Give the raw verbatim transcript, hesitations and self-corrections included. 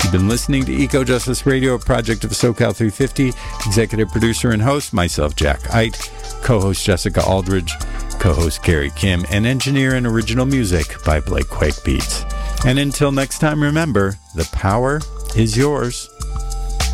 You've been listening to Eco Justice Radio, a project of SoCal three fifty. Executive producer and host, myself, Jack Eit. Co-host Jessica Aldridge. Co-host Gary Kim. And engineer and original music by Blake Quake Beats. And until next time, remember, the power is yours.